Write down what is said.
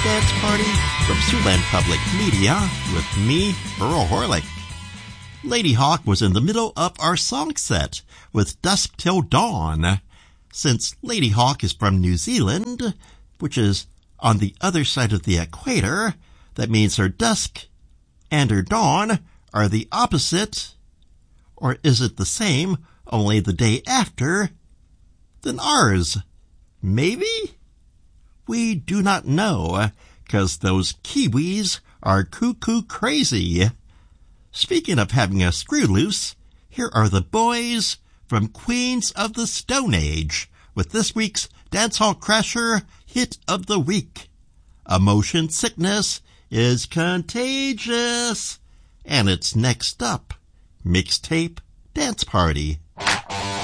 Dance Party from Siouxland Public Media with me, Earl Horlick. Ladyhawke was in the middle of our song set with Dusk Till Dawn. Since Ladyhawke is from New Zealand, which is on the other side of the equator, that means her dusk and her dawn are the opposite. Or is it the same, only the day after, than ours? Maybe? We do not know, 'cause those Kiwis are cuckoo crazy. Speaking of having a screw loose, here are the boys from Queens of the Stone Age with this week's Dancehall Crasher Hit of the Week. Emotion sickness is contagious. And it's next up, Mixtape Dance Party.